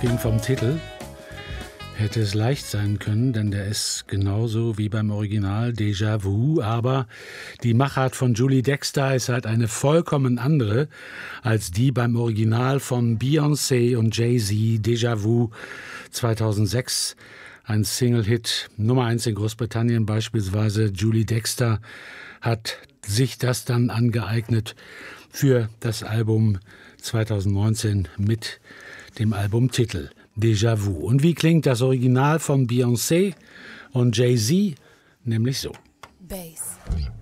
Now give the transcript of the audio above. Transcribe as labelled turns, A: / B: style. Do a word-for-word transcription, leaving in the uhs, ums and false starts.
A: ausgehend vom Titel hätte es leicht sein können, denn der ist genauso wie beim Original Déjà Vu, aber die Machart von Julie Dexter ist halt eine vollkommen andere als die beim Original von Beyoncé und Jay-Z. Déjà Vu zweitausendsechs, ein Single-Hit, Nummer eins in Großbritannien beispielsweise. Julie Dexter hat sich das dann angeeignet für das Album zweitausendneunzehn mit dem Albumtitel Déjà Vu. Und wie klingt das Original von Beyoncé und Jay-Z? Nämlich so.
B: Bass.